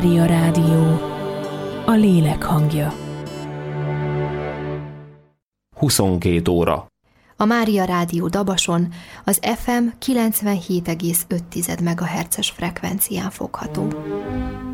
Mária Rádió, a lélek hangja. 22 óra. A Mária Rádió Dabason az FM 97,5 MHz-es frekvencián fogható.